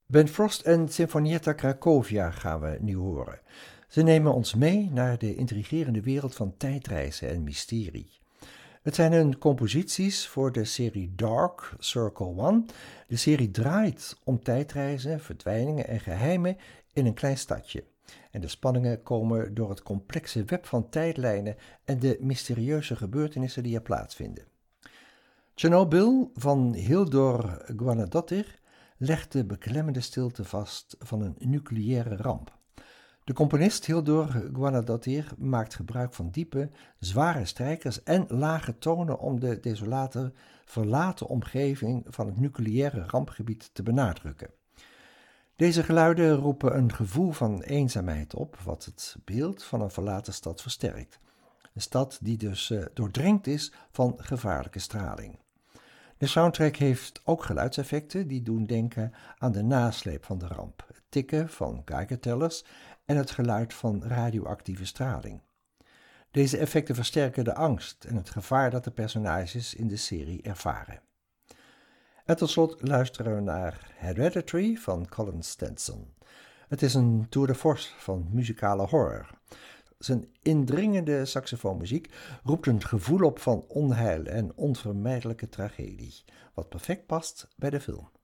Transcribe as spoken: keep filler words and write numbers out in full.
Ben Frost en Sinfonietta Cracovia gaan we nu horen. Ze nemen ons mee naar de intrigerende wereld van tijdreizen en mysterie. Het zijn hun composities voor de serie Dark Circle One. De serie draait om tijdreizen, verdwijningen en geheimen in een klein stadje. En de spanningen komen door het complexe web van tijdlijnen en de mysterieuze gebeurtenissen die er plaatsvinden. Chernobyl van Hildur Guðnadóttir legt de beklemmende stilte vast van een nucleaire ramp. De componist Hildur Guðnadóttir maakt gebruik van diepe, zware strijkers en lage tonen om de desolate, verlaten omgeving van het nucleaire rampgebied te benadrukken. Deze geluiden roepen een gevoel van eenzaamheid op, wat het beeld van een verlaten stad versterkt. Een stad die dus uh, doordrenkt is van gevaarlijke straling. De soundtrack heeft ook geluidseffecten die doen denken aan de nasleep van de ramp, het tikken van geigertellers en het geluid van radioactieve straling. Deze effecten versterken de angst en het gevaar dat de personages in de serie ervaren. En tot slot luisteren we naar Hereditary van Colin Stenson. Het is een tour de force van muzikale horror. Zijn indringende saxofoonmuziek roept een gevoel op van onheil en onvermijdelijke tragedie, wat perfect past bij de film.